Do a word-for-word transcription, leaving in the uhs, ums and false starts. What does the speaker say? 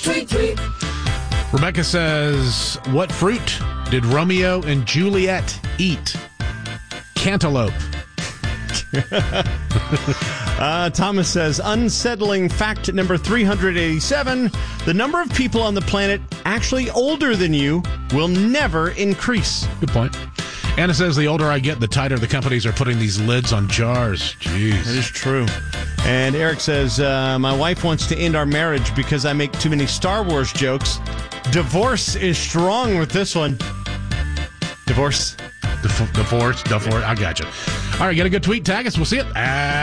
Tweet, tweet. Rebecca says, what fruit did Romeo and Juliet eat? Cantaloupe. uh, Thomas says, unsettling fact number three hundred eighty-seven, the number of people on the planet actually older than you will never increase. Good point. Anna says, the older I get, the tighter the companies are putting these lids on jars. Jeez. That is true. And Eric says, uh, my wife wants to end our marriage because I make too many Star Wars jokes. Divorce is strong with this one. Divorce. Divorce. Divorce. I got you. All right, get a good tweet. Tag us. We'll see it. Uh,